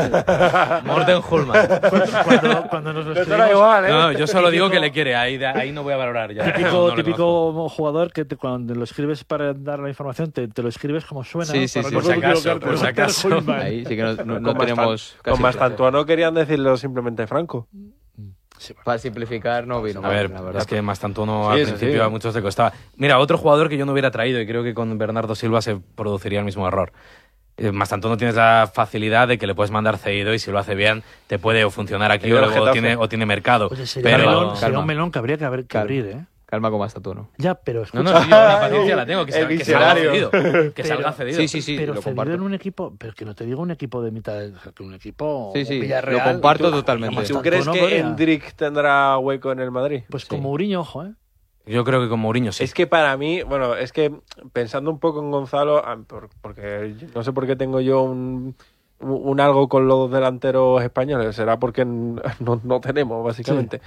Speaker 2: Morten Hulman.
Speaker 1: Cuando, cuando nos lo
Speaker 4: Esto
Speaker 1: escribimos-
Speaker 4: da igual, ¿eh?
Speaker 2: No, yo solo digo
Speaker 1: Típico-
Speaker 2: que le quiere, ahí, de- ahí no voy a valorar ya.
Speaker 1: Típico,
Speaker 2: No, no le
Speaker 1: típico
Speaker 2: conozco.
Speaker 1: jugador que te- cuando lo escribes para dar la información te, te lo escribes como suena.
Speaker 3: Sí, sí,
Speaker 1: para
Speaker 3: sí.
Speaker 1: no
Speaker 2: Por si acaso,
Speaker 1: equivocarte.
Speaker 2: por si acaso.
Speaker 1: Hulman.
Speaker 3: Ahí sí que no, no- no
Speaker 4: Con
Speaker 3: tenemos...
Speaker 4: Mastan-
Speaker 3: casi
Speaker 4: Con Mastantuano querían decirlo simplemente Franco.
Speaker 3: Para simplificar no vino
Speaker 2: A
Speaker 3: mal,
Speaker 2: ver,
Speaker 3: la verdad.
Speaker 2: es que más tanto no
Speaker 4: Sí,
Speaker 2: al
Speaker 4: eso
Speaker 2: principio
Speaker 4: sí.
Speaker 2: a muchos le costaba. Mira, otro jugador que yo no hubiera traído y creo que con Bernardo Silva se produciría el mismo error. Eh, más tanto no tienes la facilidad de que le puedes mandar cedido y si lo hace bien te puede o funcionar aquí o, o, tiene, o tiene mercado.
Speaker 1: Oye, sería,
Speaker 2: pero,
Speaker 1: melón, sería un melón que habría que, haber, que abrir, ¿eh?
Speaker 3: Calma como hasta tú, ¿no?
Speaker 1: Ya, pero escucha.
Speaker 2: No, no, sí, yo la paciencia la tengo, que, sea, que salga cedido. Que
Speaker 1: pero,
Speaker 2: salga cedido.
Speaker 3: Sí, sí, sí,
Speaker 1: pero
Speaker 3: lo
Speaker 1: cedido
Speaker 3: comparto.
Speaker 1: en un equipo, pero que no te digo un equipo de mitad, de, que un equipo
Speaker 3: Sí, sí,
Speaker 1: Villarreal,
Speaker 3: lo comparto
Speaker 1: tú,
Speaker 3: totalmente.
Speaker 1: como
Speaker 4: ¿Tú
Speaker 1: tanto,
Speaker 4: crees
Speaker 1: no
Speaker 4: que
Speaker 1: podría?
Speaker 4: Hendrik tendrá hueco en el Madrid?
Speaker 1: Pues
Speaker 3: Sí.
Speaker 1: con Mourinho, ojo, ¿eh?
Speaker 2: Yo creo que con Mourinho sí.
Speaker 4: Es que para mí, bueno, es que pensando un poco en Gonzalo, ah, por- porque no sé por qué tengo yo un, un algo con los delanteros españoles, será porque n- no, no tenemos, básicamente.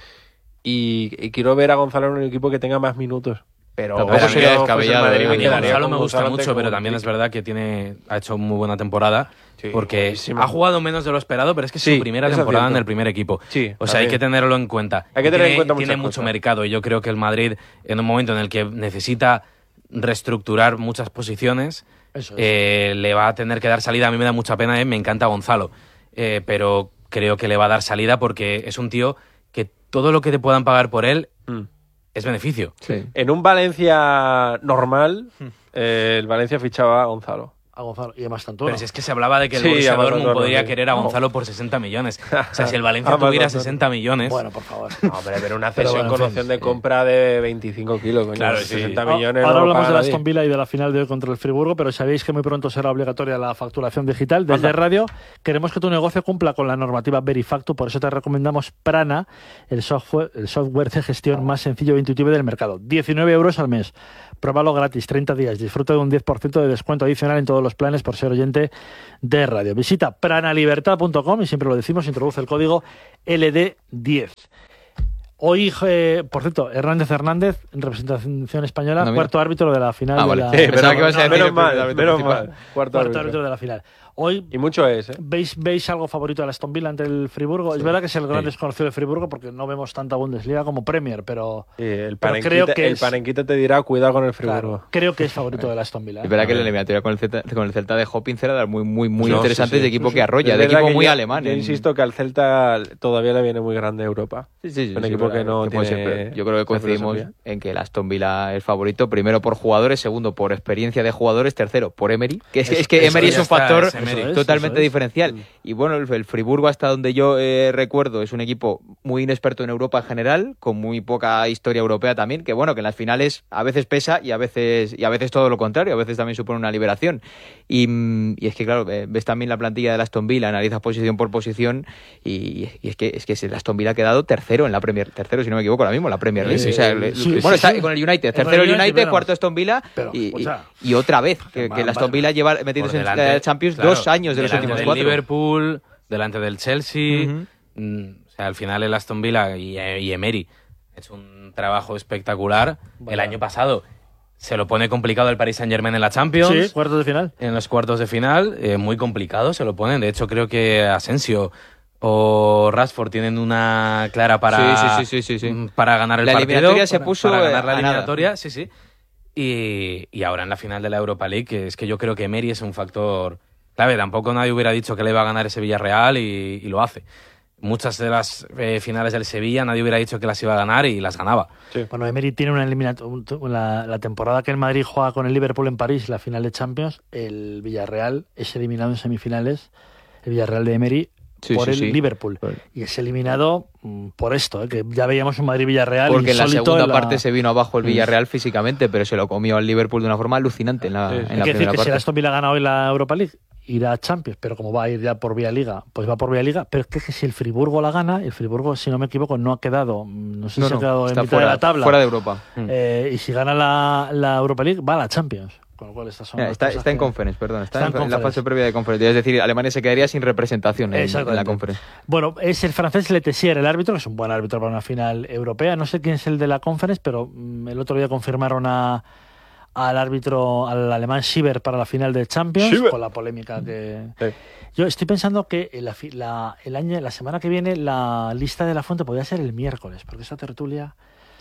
Speaker 4: Y, y quiero ver a Gonzalo en un equipo que tenga más minutos. Pero
Speaker 3: Tampoco
Speaker 4: a mí
Speaker 3: sería
Speaker 4: no fuese el
Speaker 3: descabellado,
Speaker 4: Madrid,
Speaker 3: ¿eh?
Speaker 4: me
Speaker 2: A mí
Speaker 4: quedaría
Speaker 2: Gonzalo
Speaker 4: con
Speaker 2: me gusta
Speaker 4: Gonzalo
Speaker 2: mucho,
Speaker 4: antes
Speaker 2: pero
Speaker 4: con
Speaker 2: también es
Speaker 4: Hendrik.
Speaker 2: verdad que tiene ha hecho muy buena temporada.
Speaker 4: Sí,
Speaker 2: porque
Speaker 4: buenísimo.
Speaker 2: ha jugado menos de lo esperado, pero es que es
Speaker 4: Sí,
Speaker 2: su primera
Speaker 4: eso es
Speaker 2: temporada
Speaker 4: cierto.
Speaker 2: en el primer equipo.
Speaker 4: Sí,
Speaker 2: o sea, hay
Speaker 4: también.
Speaker 2: que tenerlo en cuenta.
Speaker 4: Hay que
Speaker 2: Y
Speaker 4: tener en
Speaker 2: tiene,
Speaker 4: cuenta
Speaker 2: tiene
Speaker 4: muchas
Speaker 2: mucho
Speaker 4: cosas.
Speaker 2: mercado y yo creo que el Madrid, en un momento en el que necesita reestructurar muchas posiciones,
Speaker 1: Eso es.
Speaker 2: eh, le va a tener que dar salida. A mí me da mucha pena, eh, me encanta Gonzalo, eh, pero creo que le va a dar salida porque es un tío que todo lo que te puedan pagar por él
Speaker 4: Mm.
Speaker 2: es beneficio.
Speaker 3: Sí.
Speaker 4: En un Valencia normal, eh, el Valencia fichaba a Gonzalo.
Speaker 1: A Gonzalo. Y además tanto.
Speaker 2: Pero si es que se hablaba de que el
Speaker 4: Sí,
Speaker 2: Borussia
Speaker 4: además
Speaker 2: Dortmund
Speaker 4: Dortmund,
Speaker 2: podría
Speaker 4: sí.
Speaker 2: querer a
Speaker 4: No.
Speaker 2: Gonzalo por sesenta millones. O sea, si el Valencia
Speaker 4: Además
Speaker 2: tuviera
Speaker 4: Dortmund.
Speaker 2: sesenta millones...
Speaker 1: Bueno, por favor.
Speaker 4: No, hombre, pero una
Speaker 1: Pero
Speaker 4: cesión
Speaker 1: bueno,
Speaker 4: con
Speaker 1: en
Speaker 4: opción
Speaker 1: fin,
Speaker 4: de
Speaker 3: sí.
Speaker 4: compra de veinticinco kilos, coño.
Speaker 2: Claro, sí.
Speaker 4: sesenta
Speaker 1: Ah,
Speaker 4: millones.
Speaker 1: Ahora
Speaker 4: no lo
Speaker 1: hablamos
Speaker 4: paga
Speaker 1: de la
Speaker 4: nadie.
Speaker 1: Aston Villa y de la final de hoy contra el Friburgo, pero sabéis que muy pronto será obligatoria la facturación digital. Desde
Speaker 4: Anda.
Speaker 1: Radio queremos que tu negocio cumpla con la normativa Verifactu, por eso te recomendamos Prana, el software, el software de gestión más sencillo e intuitivo del mercado. diecinueve euros al mes. Pruébalo gratis, treinta días. Disfruta de un diez por ciento de descuento adicional en todos los planes por ser oyente de Radio. Visita pranalibertad punto com y siempre lo decimos, introduce el código L D diez. Hoy, eh, por cierto, Hernández Hernández, en representación española,
Speaker 3: No, mira.
Speaker 1: cuarto árbitro de la final.
Speaker 3: Ah,
Speaker 1: de
Speaker 3: vale.
Speaker 1: la-
Speaker 3: Sí, pensaba que ibas a decir
Speaker 4: menos
Speaker 3: el
Speaker 4: mal,
Speaker 3: árbitro
Speaker 4: menos
Speaker 3: principal.
Speaker 4: mal. Cuarto
Speaker 1: Cuarto
Speaker 4: árbitro.
Speaker 1: árbitro de la final. Hoy,
Speaker 4: Y mucho es, ¿eh?
Speaker 1: ¿veis, ¿veis algo favorito de Aston Villa ante el Friburgo? Es verdad que es el gran
Speaker 2: Sí.
Speaker 1: desconocido de Friburgo porque no vemos tanta Bundesliga como Premier, pero
Speaker 4: Sí, el
Speaker 1: Pero
Speaker 4: panenquita,
Speaker 1: creo que
Speaker 4: el
Speaker 1: es-
Speaker 4: panenquita te dirá, cuidado con el Friburgo.
Speaker 1: claro, creo que es favorito de Aston Villa. ¿eh?
Speaker 3: Es verdad que la eliminatoria con el Celta, con el Celta de Hopkins era muy, muy, muy
Speaker 2: No,
Speaker 3: interesante,
Speaker 2: sí, sí.
Speaker 3: de equipo
Speaker 1: Sí,
Speaker 3: que
Speaker 1: sí.
Speaker 3: arrolla,
Speaker 4: Es
Speaker 3: de
Speaker 4: verdad
Speaker 3: equipo
Speaker 4: que
Speaker 3: muy
Speaker 4: yo-
Speaker 3: alemán.
Speaker 4: Yo
Speaker 3: en-
Speaker 4: insisto que al Celta todavía le viene muy grande Europa.
Speaker 3: Sí, sí, sí,
Speaker 4: un
Speaker 3: sí,
Speaker 4: equipo
Speaker 3: verdad,
Speaker 4: que no
Speaker 3: puede ser,
Speaker 4: tiene
Speaker 3: pero yo creo que
Speaker 4: esa
Speaker 3: coincidimos
Speaker 4: filosofía.
Speaker 3: en que el Aston Villa es favorito, primero por jugadores, segundo por experiencia de jugadores, tercero por Emery, que es,
Speaker 1: Eso-
Speaker 3: es que
Speaker 1: eso
Speaker 3: Emery
Speaker 2: ya
Speaker 3: es un
Speaker 2: está,
Speaker 3: factor
Speaker 2: es Emery.
Speaker 1: Eso es,
Speaker 3: totalmente
Speaker 1: eso es.
Speaker 3: diferencial. Y bueno, el, el Friburgo, hasta donde yo eh, recuerdo, es un equipo muy inexperto en Europa en general, con muy poca historia europea también, que bueno, que en las finales a veces pesa y a veces y a veces todo lo contrario, a veces también supone una liberación. Y, mm, y es que claro, eh, ves también la plantilla del Aston Villa, analizas posición por posición y, y es que es que el Aston Villa ha quedado tercero en la Premier, tercero si no me equivoco ahora mismo, en la Premier League.
Speaker 1: Eh,
Speaker 3: o sea, el-
Speaker 1: sí,
Speaker 3: bueno,
Speaker 1: sí,
Speaker 3: está
Speaker 1: sí.
Speaker 3: con el United,
Speaker 1: Con el
Speaker 3: tercero el
Speaker 1: United,
Speaker 3: United,
Speaker 1: pero
Speaker 3: cuarto
Speaker 1: vamos.
Speaker 3: Aston Villa
Speaker 1: Pero,
Speaker 3: y,
Speaker 1: o sea,
Speaker 3: y, y otra vez que,
Speaker 1: va-
Speaker 3: que el
Speaker 1: va-
Speaker 3: Aston Villa lleva metidos
Speaker 2: Por
Speaker 3: en
Speaker 2: delante,
Speaker 3: la Champions
Speaker 2: claro,
Speaker 3: dos años de los
Speaker 2: delante
Speaker 3: últimos
Speaker 2: del
Speaker 3: cuatro.
Speaker 2: Liverpool, delante del Chelsea.
Speaker 3: Ujú.
Speaker 2: mm, o sea, al final el Aston Villa y, y Emery es un trabajo espectacular.
Speaker 1: Vaya.
Speaker 2: El año pasado se lo pone complicado el Paris Saint-Germain en la Champions.
Speaker 1: Sí, cuartos de final.
Speaker 2: En los cuartos de final, eh, muy complicado se lo ponen. De hecho, creo que Asensio o Rashford tienen una clara para,
Speaker 3: Sí, sí, sí, sí, sí, sí.
Speaker 2: mm, para ganar el
Speaker 3: La
Speaker 2: partido.
Speaker 3: eliminatoria se
Speaker 2: para-
Speaker 3: puso,
Speaker 2: para
Speaker 3: eh,
Speaker 2: ganar la
Speaker 3: a nada.
Speaker 2: eliminatoria, sí, sí. Y, y ahora en la final de la Europa League, que es que yo creo que Emery es un factor clave. Tampoco nadie hubiera dicho que le iba a ganar ese Villarreal y, y lo hace. Muchas de las eh, finales del Sevilla nadie hubiera dicho que las iba a ganar y las ganaba.
Speaker 1: Bueno, Emery tiene una eliminatoria. La, la temporada que el Madrid juega con el Liverpool en París, la final de Champions, el Villarreal es eliminado en semifinales, el Villarreal de Emery,
Speaker 3: Sí,
Speaker 1: por
Speaker 3: sí,
Speaker 1: el
Speaker 3: sí.
Speaker 1: Liverpool. Y es eliminado mm, por esto, ¿eh? Que ya veíamos un Madrid-Villarreal
Speaker 3: Porque en la
Speaker 1: insólito
Speaker 3: segunda
Speaker 1: en la-
Speaker 3: parte se vino abajo el Villarreal físicamente, pero se lo comió al Liverpool de una forma alucinante en la,
Speaker 4: Sí, sí.
Speaker 3: en
Speaker 1: Hay
Speaker 3: la
Speaker 1: que decir
Speaker 3: primera
Speaker 1: que si el
Speaker 3: parte.
Speaker 1: Aston Villa gana hoy la Europa League, irá a Champions, pero como va a ir ya por vía Liga, pues va por vía Liga. Pero es que, que si el Friburgo la gana, el Friburgo, si no me equivoco, no ha quedado, mm, no sé
Speaker 3: No,
Speaker 1: si ha
Speaker 3: no,
Speaker 1: quedado en
Speaker 3: está
Speaker 1: mitad
Speaker 3: fuera,
Speaker 1: de la tabla.
Speaker 3: fuera de Europa.
Speaker 1: Eh, y si gana la, la Europa League, va a la Champions. Con lo cual estas son
Speaker 3: Mira,
Speaker 1: las
Speaker 3: está,
Speaker 1: cosas
Speaker 3: está en
Speaker 1: que-
Speaker 3: conference, perdón. Está,
Speaker 1: Está en
Speaker 3: en, en la
Speaker 1: conference.
Speaker 3: fase previa de conference. Es decir, Alemania se quedaría sin representación en, en la
Speaker 1: Exactamente.
Speaker 3: conference.
Speaker 1: Bueno, es el francés Letessier, el árbitro, que es un buen árbitro para una final europea. No sé quién es el de la conference, pero mm, el otro día confirmaron a, al árbitro, al alemán Schieber para la final de Champions,
Speaker 4: Schieber.
Speaker 1: con la polémica que...
Speaker 4: Sí.
Speaker 1: Yo estoy pensando que la, fi- la- el año, la semana que viene la lista de la fuente podría ser el miércoles, porque esa tertulia...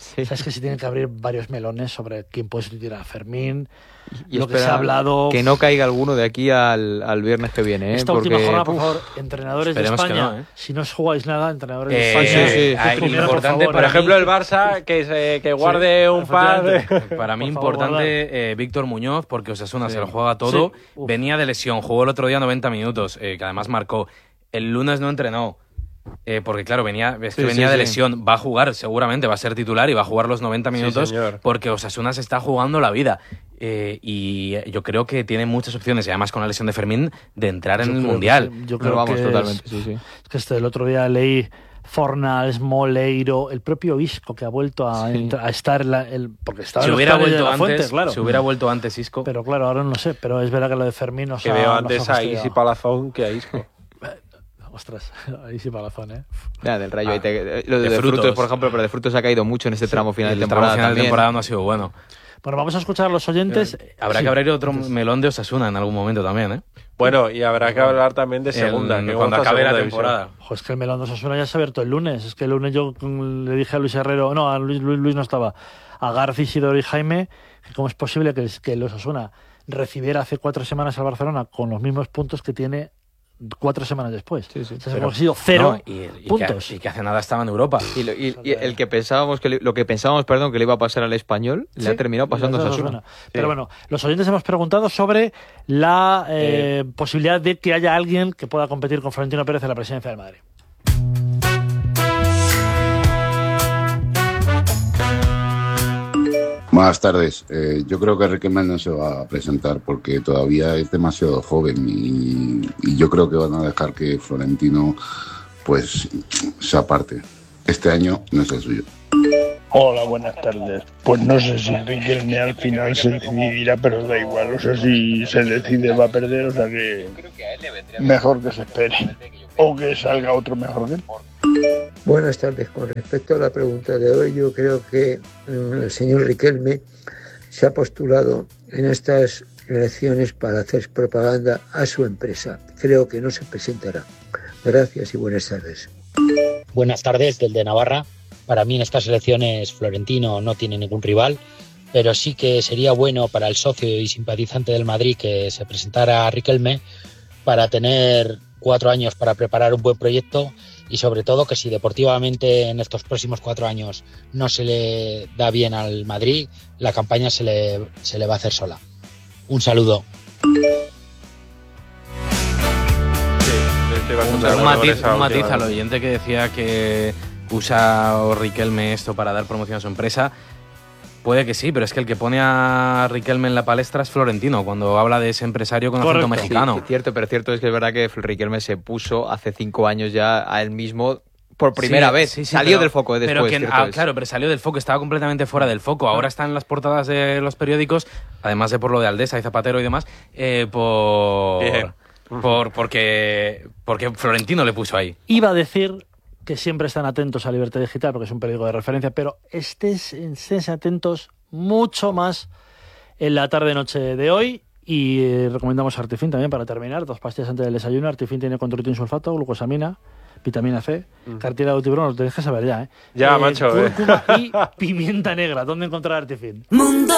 Speaker 3: Sí.
Speaker 1: Sabes que se tienen que abrir varios melones sobre quién puede sustituir a Fermín,
Speaker 3: Y
Speaker 1: lo que se ha hablado.
Speaker 3: Que no caiga alguno de aquí al, al viernes que viene. ¿eh?
Speaker 1: Esta
Speaker 3: Porque,
Speaker 1: última jornada, por
Speaker 3: uf,
Speaker 1: favor, entrenadores de
Speaker 2: esperemos que
Speaker 1: España,
Speaker 2: no, ¿eh?
Speaker 1: si no os jugáis nada, entrenadores
Speaker 2: Eh,
Speaker 1: de España.
Speaker 3: sí, sí,
Speaker 2: ah,
Speaker 3: sí,
Speaker 1: primero,
Speaker 2: importante
Speaker 1: por favor,
Speaker 4: Por
Speaker 2: para
Speaker 4: ejemplo,
Speaker 2: mí-
Speaker 4: el Barça, que, se, que guarde
Speaker 1: Sí,
Speaker 4: un par de...
Speaker 1: efectivamente.
Speaker 2: Para mí
Speaker 1: Por favor, guardar.
Speaker 2: importante eh, Víctor Muñoz, porque Osasuna
Speaker 3: Sí.
Speaker 2: se lo juega todo.
Speaker 1: Sí. Uf.
Speaker 2: Venía de lesión, jugó el otro día noventa minutos, eh, que además marcó. El lunes no entrenó, eh, porque claro, venía, es que
Speaker 3: Sí,
Speaker 2: venía
Speaker 3: sí,
Speaker 2: de
Speaker 3: sí.
Speaker 2: lesión. Va a jugar, seguramente va a ser titular y va a jugar los noventa minutos,
Speaker 4: señor.
Speaker 2: porque Osasuna se está jugando la vida. Eh, y yo creo que tiene muchas opciones, y además con la lesión de Fermín, de entrar
Speaker 1: Yo
Speaker 2: en el
Speaker 1: creo que
Speaker 2: Mundial.
Speaker 1: sí. Yo
Speaker 3: nos
Speaker 1: creo
Speaker 3: vamos
Speaker 1: que
Speaker 3: totalmente,
Speaker 1: es,
Speaker 3: sí, sí.
Speaker 1: es que este, el otro día leí Fornals, Moleiro, el propio Isco, que ha vuelto a,
Speaker 3: Sí.
Speaker 1: entra- a estar en la, el, porque estaba
Speaker 2: Si
Speaker 1: en los
Speaker 2: hubiera
Speaker 1: planes de
Speaker 2: vuelto
Speaker 1: la Fuente,
Speaker 2: antes,
Speaker 1: claro.
Speaker 2: si hubiera vuelto antes Isco,
Speaker 1: Pero claro, ahora no sé, pero es verdad que lo de Fermín nos
Speaker 4: Que
Speaker 1: ha,
Speaker 4: veo
Speaker 1: nos
Speaker 4: antes
Speaker 1: ha
Speaker 4: a
Speaker 1: fastidiado.
Speaker 4: Isi Palazón que a Isco.
Speaker 1: Ostras, ahí sí palazón, ¿eh?
Speaker 3: Nada, del Rayo.
Speaker 2: Ah,
Speaker 3: ahí te- lo de,
Speaker 2: de
Speaker 3: frutos,
Speaker 2: frutos.
Speaker 3: por ejemplo, pero de frutos ha caído mucho en este tramo final
Speaker 2: el
Speaker 3: de
Speaker 2: tramo
Speaker 3: temporada.
Speaker 2: final de
Speaker 3: también.
Speaker 2: temporada no ha sido bueno.
Speaker 1: Bueno, vamos a escuchar a los oyentes.
Speaker 2: Habrá
Speaker 1: Sí.
Speaker 2: que abrir otro melón de Osasuna en algún momento también, ¿eh?
Speaker 4: Bueno, y habrá que hablar también de segunda.
Speaker 2: El-
Speaker 4: que
Speaker 2: cuando
Speaker 4: gusta
Speaker 2: acabe la
Speaker 4: segunda división.
Speaker 2: temporada.
Speaker 1: Ojo, es que el melón de Osasuna ya se ha abierto el lunes. Es que el lunes yo mm, le dije a Luis Herrero, no, a Luis, Luis, Luis no estaba, a García, Isidoro y Jaime, que cómo es posible que, que el Osasuna recibiera hace cuatro semanas al Barcelona con los mismos puntos que tiene cuatro semanas después.
Speaker 3: Sí, sí.
Speaker 1: O sea,
Speaker 3: Pero-
Speaker 1: hemos sido cero
Speaker 2: No, y, y
Speaker 1: puntos.
Speaker 2: Que, y que hace nada estaba en Europa.
Speaker 3: Y, lo, y- y el que pensábamos que le- lo que pensábamos, perdón, que le iba a pasar al español, le
Speaker 1: Sí,
Speaker 3: ha terminado pasando a
Speaker 1: las
Speaker 3: Osasuna.
Speaker 1: Osasuna. Pero bueno, los oyentes hemos preguntado sobre la eh, posibilidad de que haya alguien que pueda competir con Florentino Pérez en la presidencia del Madrid.
Speaker 5: Buenas tardes. Eh, yo creo que Riquelme no se va a presentar porque todavía es demasiado joven y, y yo creo que van a dejar que Florentino pues se aparte. Este año no es el suyo.
Speaker 6: Hola, buenas tardes. Pues no sé si Riquelme al final se decidirá, pero da igual. O sea, si se decide va a perder, o sea que mejor que se espere. O que salga otro mejor que él.
Speaker 7: Buenas tardes. Con respecto a la pregunta de hoy, yo creo que mm, el señor Riquelme se ha postulado en estas elecciones para hacer propaganda a su empresa. Creo que no se presentará. Gracias y buenas tardes.
Speaker 8: Buenas tardes, del de Navarra. Para mí en estas elecciones Florentino no tiene ningún rival, pero sí que sería bueno para el socio y simpatizante del Madrid que se presentara Riquelme para tener cuatro años para preparar un buen proyecto y sobre todo que si deportivamente en estos próximos cuatro años no se le da bien al Madrid, la campaña se le, se le va a hacer sola. Un saludo.
Speaker 4: Estoy bastante
Speaker 2: Un,
Speaker 4: de
Speaker 2: un
Speaker 4: acuerdo con
Speaker 2: matiz,
Speaker 4: esa
Speaker 2: un matiz
Speaker 4: última.
Speaker 2: al oyente que decía que usa Riquelme esto para dar promoción a su empresa. Puede que sí, pero es que el que pone a Riquelme en la palestra es Florentino, cuando habla de ese empresario con acento
Speaker 1: Correcto.
Speaker 2: mexicano.
Speaker 3: Sí, cierto, pero cierto es que es verdad que Riquelme se puso hace cinco años ya a él mismo por primera
Speaker 2: Sí,
Speaker 3: vez.
Speaker 2: sí, sí,
Speaker 3: Salió
Speaker 2: pero-
Speaker 3: del foco eh,
Speaker 2: pero
Speaker 3: después.
Speaker 2: que-
Speaker 3: cierto
Speaker 2: ah,
Speaker 3: es.
Speaker 2: claro, pero salió del foco, estaba completamente fuera del foco. Ahora está en las portadas de los periódicos, además de por lo de Aldesa y Zapatero y demás, eh, por,
Speaker 4: Bien.
Speaker 2: por porque, porque Florentino le puso ahí.
Speaker 1: Iba a decir que siempre están atentos a Libertad Digital, porque es un periódico de referencia, pero estés, estés atentos mucho más en la tarde-noche de hoy. Y eh, recomendamos Artifin también para terminar. Dos pastillas antes del desayuno. Artifin tiene controitin sulfato, glucosamina, vitamina C, cartilla de Utibrón, lo tenéis que saber ya, ¿eh?
Speaker 4: Ya,
Speaker 1: Eh,
Speaker 4: macho, eh.
Speaker 1: Cúrcuma y pimienta negra. ¿Dónde encontrar Artifin?
Speaker 9: Mundo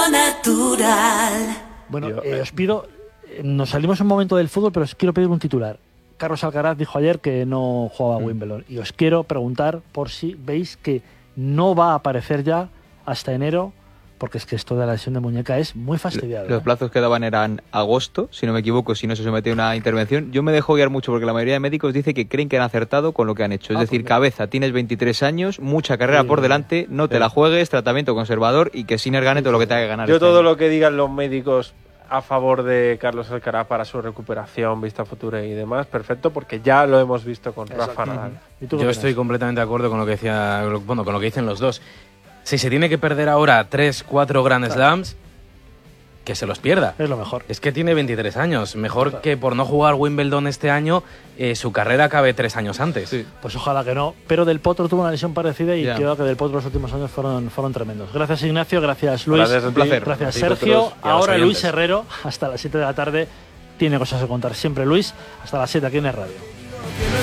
Speaker 9: Natural.
Speaker 1: Bueno,
Speaker 4: Yo,
Speaker 1: eh,
Speaker 4: eh.
Speaker 1: os pido, eh, nos salimos un momento del fútbol, pero os quiero pedir un titular. Carlos Alcaraz dijo ayer que no jugaba a Wimbledon y os quiero preguntar por si veis que no va a aparecer ya hasta enero, porque es que esto de la lesión de muñeca es muy fastidiado.
Speaker 3: Los
Speaker 1: ¿eh?
Speaker 3: plazos que daban eran agosto, si no me equivoco, si no se somete a una intervención. Yo me dejo guiar mucho porque la mayoría de médicos dice que creen que han acertado con lo que han hecho. Es
Speaker 1: Ah,
Speaker 3: decir,
Speaker 1: pues mira.
Speaker 3: cabeza, tienes veintitrés años, mucha carrera
Speaker 1: Sí,
Speaker 3: por delante, no te
Speaker 4: sí.
Speaker 3: la juegues, tratamiento conservador y que Sinner gane todo lo que tenga que ganar.
Speaker 4: Yo
Speaker 3: este
Speaker 4: todo
Speaker 3: año.
Speaker 4: lo que digan los médicos a favor de Carlos Alcaraz para su recuperación, vista futura y demás, perfecto, porque ya lo hemos visto con Rafa Nadal.
Speaker 1: ¿Y tú qué
Speaker 2: Yo
Speaker 1: opinas?
Speaker 2: estoy completamente de acuerdo con lo que decía, bueno, con lo que dicen los dos. Si se tiene que perder ahora tres, cuatro Grand Slams, que se los pierda.
Speaker 1: Es lo mejor.
Speaker 2: Es que tiene veintitrés años. Mejor que por no jugar Wimbledon este año, eh, su carrera acabe tres años antes.
Speaker 3: Sí.
Speaker 1: Pues ojalá que no. Pero Del Potro tuvo una lesión parecida y
Speaker 3: Ya.
Speaker 1: creo que Del Potro los últimos años fueron, fueron tremendos. Gracias Ignacio, gracias Luis.
Speaker 4: Gracias a ti.
Speaker 3: placer.
Speaker 1: Gracias
Speaker 4: A ti,
Speaker 1: Sergio.
Speaker 4: vosotros
Speaker 2: y a los
Speaker 1: Ahora Luis
Speaker 2: oyentes.
Speaker 1: Herrero, hasta las siete de la tarde, tiene cosas que contar. Siempre Luis, hasta las siete aquí en el radio.